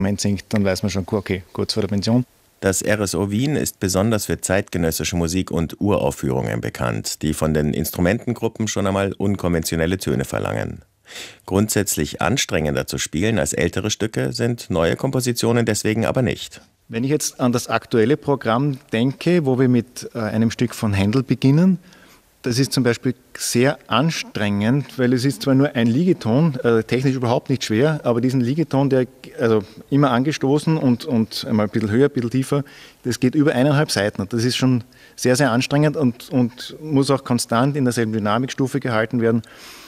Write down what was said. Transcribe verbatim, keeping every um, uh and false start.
man singt, dann weiß man schon, okay, kurz vor der Pension. Das R S O Wien ist besonders für zeitgenössische Musik und Uraufführungen bekannt, die von den Instrumentengruppen schon einmal unkonventionelle Töne verlangen. Grundsätzlich anstrengender zu spielen als ältere Stücke sind neue Kompositionen deswegen aber nicht. Wenn ich jetzt an das aktuelle Programm denke, wo wir mit einem Stück von Händel beginnen, das ist zum Beispiel sehr anstrengend, weil es ist zwar nur ein Liegeton, äh, technisch überhaupt nicht schwer, aber diesen Liegeton, der also immer angestoßen und, und einmal ein bisschen höher, ein bisschen tiefer, das geht über eineinhalb Seiten. Das ist schon sehr, sehr anstrengend und, und muss auch konstant in derselben Dynamikstufe gehalten werden.